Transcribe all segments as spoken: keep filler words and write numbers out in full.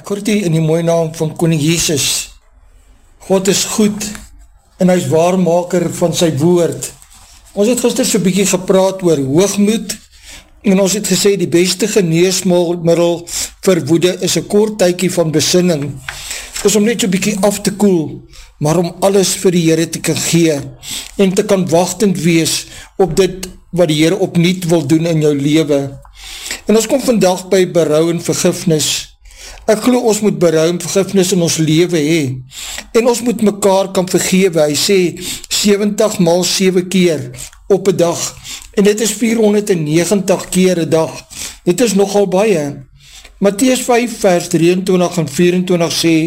Ek hoor die in die mooie naam van Koning Jesus. God is goed en hy is waarmaker van sy woord. Ons het gister so bykie gepraat oor hoogmoed en ons het gesê die beste geneesmiddel vir woede is een kort tydjie van besinning. Is om net so bykie af te koel, maar om alles vir die Here te kan gee en te kan wachtend wees op dit wat die Here opnuut wil doen in jou lewe. En ons kom vandag by berou en vergifnis. Ek glo ons moet berou en vergifnis in ons lewe hee. En ons moet mekaar kan vergewe. Hy sê sewentig maal sewe keer op een dag. En dit is vierhonderd negentig keer een dag. Dit is nogal baie. Mattheus vyf vers drieëntwintig en vyerentwintig sê,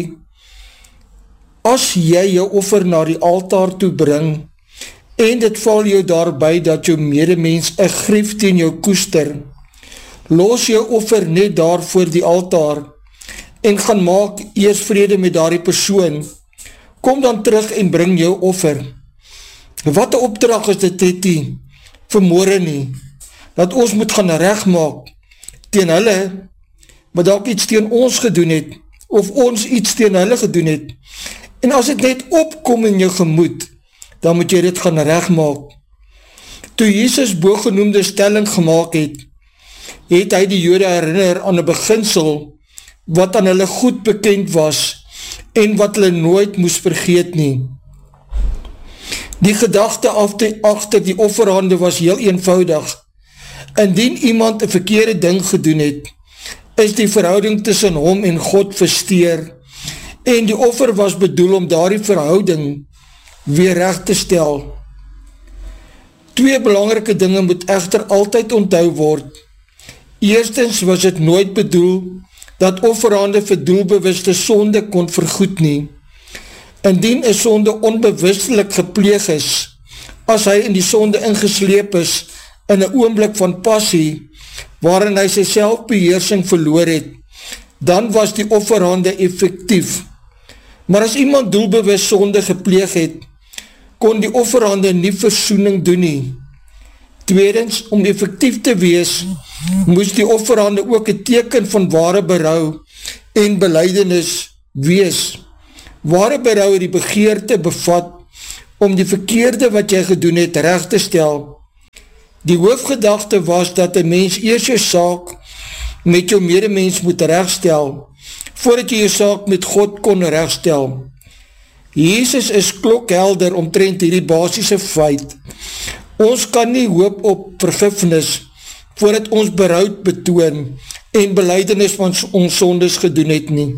as jy jou offer na die altaar toe bring, en dit val jou daarby dat jou medemens een grief teen jou koester, los jou offer net daar voor die altaar, en gaan maak eers vrede met daardie persoon, kom dan terug en bring jou offer. Wat een opdrag is dit het die, vanmorgen nie, dat ons moet gaan recht maak, teen hulle, wat dalk iets teen ons gedoen het, of ons iets teen hulle gedoen het, en as het net opkom in jou gemoed, dan moet jy dit gaan recht maak. Toe Jesus boogenoemde stelling gemaakt het, het hy die Jode herinner aan een beginsel, wat aan hulle goed bekend was, en wat hulle nooit moes vergeet nie. Die gedagte agter die offerhande was heel eenvoudig. Indien iemand een verkeerde ding gedoen het, is die verhouding tussen hom en God versteur, en die offer was bedoel om daardie verhouding weer recht te stel. Twee belangrike dinge moet echter altyd onthou word. Eerstens was het nooit bedoel dat offerhande vir doelbewuste sonde kon vergoed nie. Indien een sonde onbewustelik gepleeg is, as hy in die sonde ingesleep is, in een oomblik van passie, waarin hy sy selfbeheersing verloor het, dan was die offerhande effectief. Maar as iemand doelbewust sonde gepleeg het, kon die offerhande nie versoening doen nie. Tweedens, om effectief te wees, moes die offerhande ook een teken van ware berou en belydenis wees. Ware berou het die begeerte bevat om die verkeerde wat jy gedoen het recht te stel. Die hoofgedachte was dat een mens eers jou saak met jou medemens moet rechtstel, voordat jy jou saak met God kon rechtstel. Jesus is klokhelder omtrent hierdie basiese feit. Ons kan nie hoop op vergifnis, voordat ons beroud betoon en belydenis van ons sondes gedoen het nie.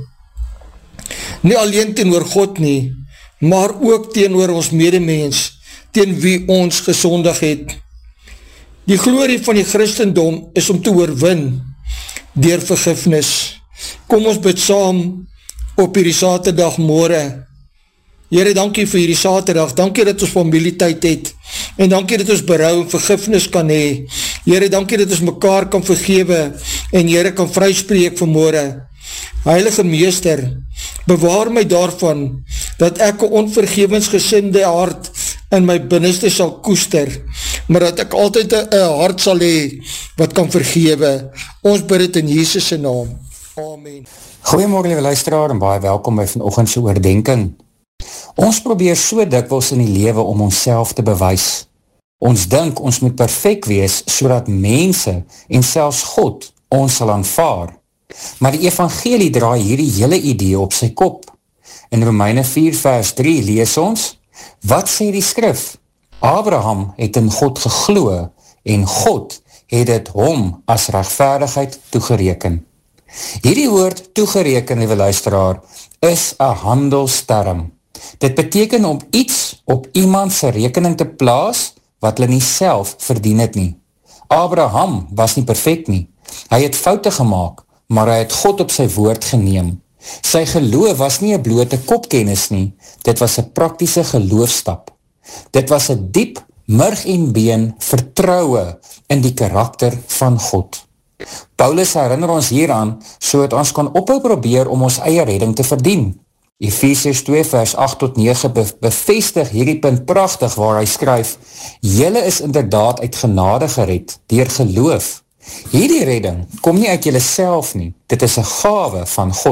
Nie alleen teenoor God nie, maar ook teenoor ons medemens, teen wie ons gesondig het. Die glorie van die Christendom is om te oorwin deur vergifnis. Kom ons bid saam op hierdie Saterdagmorgen. Here, dankie vir hierdie Saterdag, dankie dat ons familietyd het, en dankie dat ons berou en vergifnis kan hee. Here, dankie dat ons mekaar kan vergewe, en Here kan vryspreek vanmorgen. Heilige Meester, bewaar my daarvan, dat ek een onvergewensgesinde hart in my binneste sal koester, maar dat ek altyd een hart sal hee, wat kan vergewe. Ons bid het in Jesus' naam. Amen. Goeiemorgen, lieve luisteraar, en baie welkom by vanoggend se oordenking. Ons probeer so dikwels in die lewe om onsself te bewys. Ons dink ons moet perfek wees, sodat mense en selfs God ons sal aanvaar. Maar die evangelie draai hierdie hele idee op sy kop. In Romeine vier vers drie lees ons, wat sê die skrif? Abraham het in God geglo, en God het dit hom as regverdigheid toegereken. Hierdie woord toegereken, lieve luisteraar, is 'n handelsterm. Dit beteken om iets op iemand se rekening te plaas wat hulle nie self verdien het nie. Abraham was nie perfek nie. Hy het foute gemaak, maar hy het God op sy woord geneem. Sy geloof was nie 'n blote kopkennis nie, dit was 'n praktiese geloofstap. Dit was 'n diep, murg en been vertroue in die karakter van God. Paulus herinner ons hieraan, so dat ons kan ophou probeer om ons eie redding te verdien. Efesiërs twee vers agt tot nege bevestig hierdie punt pragtig waar hy skryf, julle is inderdaad uit genade gered, deur geloof. Hierdie redding kom nie uit julle self nie, dit is 'n gawe van God.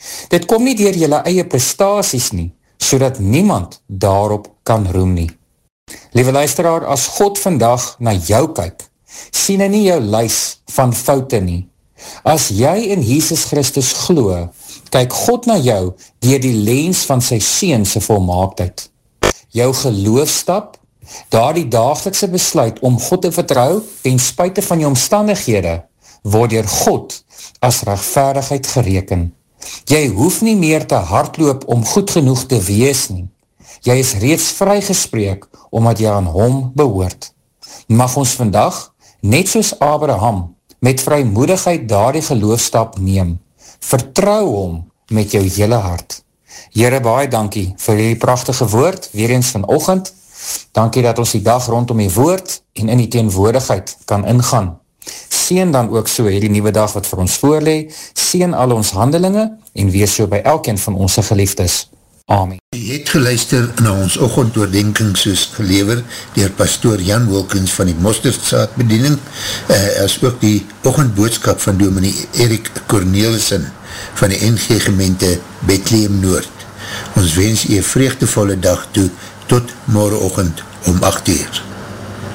Dit kom nie deur julle eie prestasies nie, sodat niemand daarop kan roem nie. Liewe luisteraar, as God vandag na jou kyk, sien hy nie jou lys van foute nie. As jy in Jesus Christus glo, kyk God na jou deur die lens van sy seun se volmaaktheid. Jou geloofstap, daardie daaglikse besluit om God te vertrou ten spyte van jou omstandighede, word deur God as regverdigheid gereken. Jy hoef nie meer te hardloop om goed genoeg te wees nie. Jy is reeds vrygespreek omdat jy aan hom behoort. Mag ons vandag, net soos Abraham, met vrymoedigheid daardie geloofstap neem. Vertrou hom met jou hele hart. Here, baie dankie vir die pragtige woord, weer eens vanoggend. Dankie dat ons die dag rondom die woord en in die teenwoordigheid kan ingaan. Seën dan ook so hierdie nuwe dag wat vir ons voorlê, seën al ons handelinge en wees so by elkeen van ons geliefdes. Amen. Jy het geluister na ons oggendoordenking soos gelewer deur pastoor Jan Wilkins van die Mosterdzaadbediening, uh, as ook die oggendboodskap van dominee Erik Cornelissen van die N G gemeente Bethlehem Noord. Ons wens u 'n vreugdevolle dag toe, tot morgenoggend om agt uur.